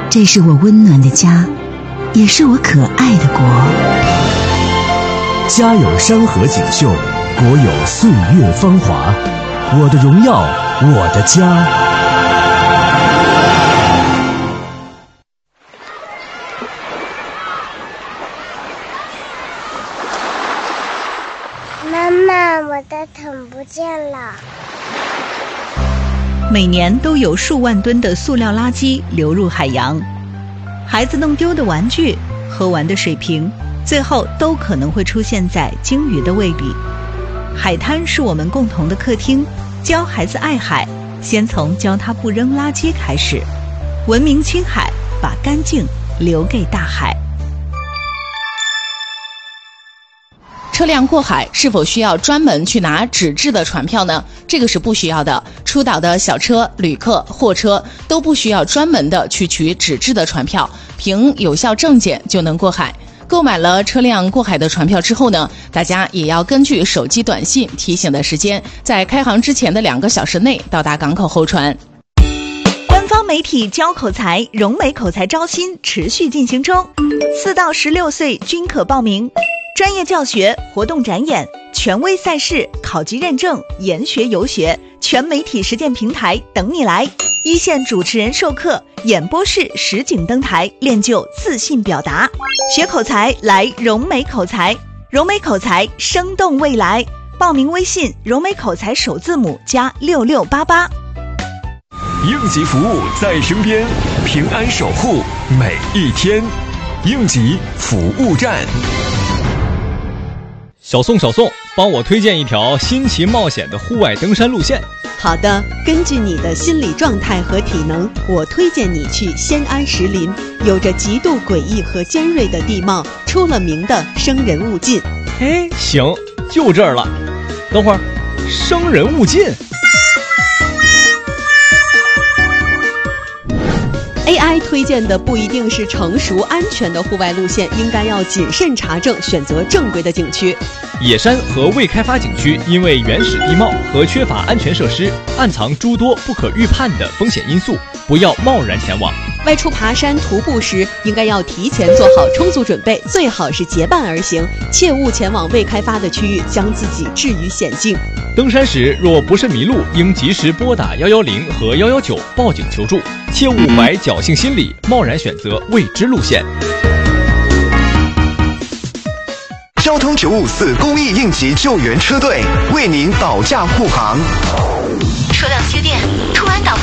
这是我温暖的家，也是我可爱的国。 家有山河锦绣，国有岁月芳华。我的荣耀，我的家。 妈妈，我的桶不见了。 每年都有数万吨的塑料垃圾流入海洋，孩子弄丢的玩具、喝完的水瓶，最后都可能会出现在鲸鱼的胃里。海滩是我们共同的客厅，教孩子爱海，先从教他不扔垃圾开始。文明青海，把干净留给大海。 车辆过海是否需要专门去拿纸质的船票呢？这个是不需要的。出岛的小车、旅客、货车都不需要专门的去取纸质的船票，凭有效证件就能过海。购买了车辆过海的船票之后呢，大家也要根据手机短信提醒的时间，在开航之前的2个小时内到达港口候船。 官方媒体教口才，融美口才招新持续进行中，4到16岁均可报名。专业教学、活动展演、权威赛事、考级认证、研学游学，全媒体实践平台等你来。一线主持人授课，演播室实景登台，练就自信表达。学口才来融美口才，融美口才生动未来。报名微信融美口才首字母加6688。 应急服务在身边，平安守护每一天。应急服务站。 小宋，帮我推荐一条新奇冒险的户外登山路线。 好的，根据你的心理状态和体能，我推荐你去仙安石林，有着极度诡异和尖锐的地貌，出了名的生人勿近。 哎，行，就这儿了。等会儿，生人勿近。 AI 推荐的不一定是成熟安全的户外路线，应该要谨慎查证，选择正规的景区。 野山和未开发景区因为原始地貌和缺乏安全设施，暗藏诸多不可预判的风险因素，不要贸然前往。 外出爬山徒步时，应该要提前做好充足准备，最好是结伴而行，切勿前往未开发的区域，将自己置于险境。 登山时若不慎迷路，应及时拨打110和119报警求助，切勿怀侥幸心理，贸然选择未知路线。 交通954公益应急救援车队为您保驾护航。